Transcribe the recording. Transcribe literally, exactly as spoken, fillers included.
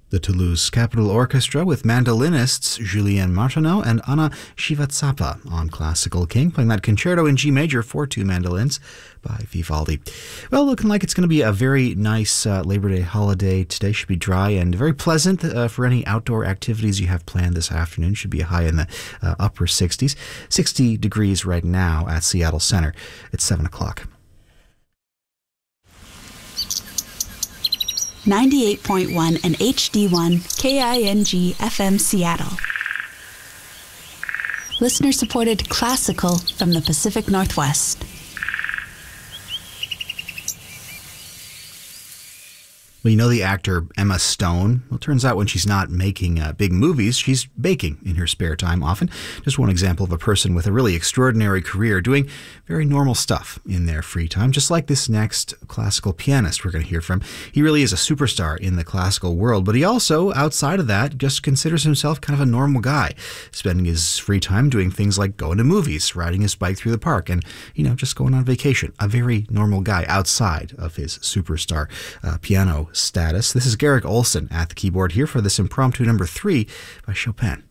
The Toulouse Capitol Orchestra with mandolinists Julien Martineau and Anna Shivatsapa on Classical King, playing that concerto in G major for two mandolins by Vivaldi. Well, looking like it's going to be a very nice uh, Labor Day holiday today. Should be dry and very pleasant uh, for any outdoor activities you have planned this afternoon. Should be a high in the uh, upper sixties. sixty degrees right now at Seattle Center. It's seven o'clock. ninety-eight point one and H D one K I N G F M Seattle. Listener-supported classical from the Pacific Northwest. Well, you know the actor Emma Stone? Well, it turns out when she's not making uh, big movies, she's baking in her spare time often. Just one example of a person with a really extraordinary career doing very normal stuff in their free time, just like this next classical pianist we're going to hear from. He really is a superstar in the classical world, but he also, outside of that, just considers himself kind of a normal guy, spending his free time doing things like going to movies, riding his bike through the park, and, you know, just going on vacation. A very normal guy outside of his superstar uh, piano status. This is Garrick Olson at the keyboard here for this impromptu number three by Chopin.